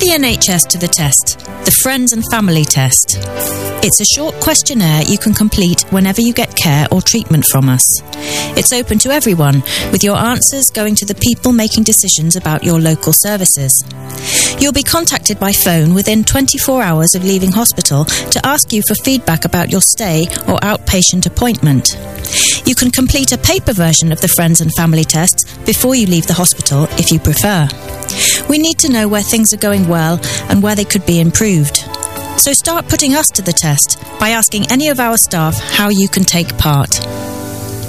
the NHS to the test, the Friends and Family Test. It's a short questionnaire you can complete whenever you get care or treatment from us. It's open to everyone, with your answers going to the people making decisions about your local services. You'll be contacted by phone within 24 hours of leaving hospital to ask you for feedback about your stay or outpatient appointment. You can complete a paper version of the Friends and Family Tests before you leave the hospital if you prefer. We need to know where things are going well and where they could be improved. So start putting us to the test by asking any of our staff how you can take part.